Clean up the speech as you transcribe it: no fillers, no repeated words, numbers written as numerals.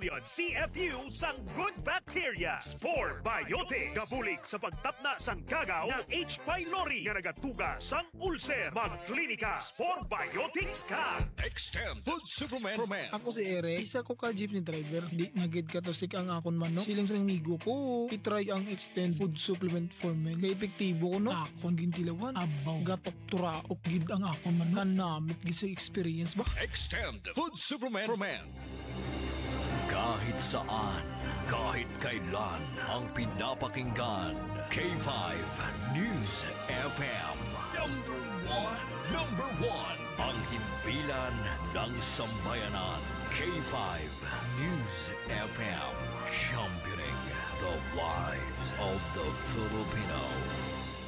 champion CFU sang good bacteria. Spore Biotics. Gabulig sa pagtapna sang gagaw ng H. pylori nga nagatuga sang ulcer. Magklinika Spore Biotics ka. Extend Food Supplement for Men. Ako si Eric, isa ko ka jeepney driver. Di nagid ka to sik ang akon man, no? Siling sa migo ko, itry ang Extend Food Supplement for Men. Kaya epektibo ko, no? Akon gintilawan, abaw, gatop turaok gid ang akon man, no? Kanamit gid sa experience ba? Extend Food Supplement for Men. Kahit saan, kahit kailan, ang pinapakinggan. K5 News FM. Number one. Ang himpilan ng sambayanan. K5 News FM. Championing the lives of the Filipino.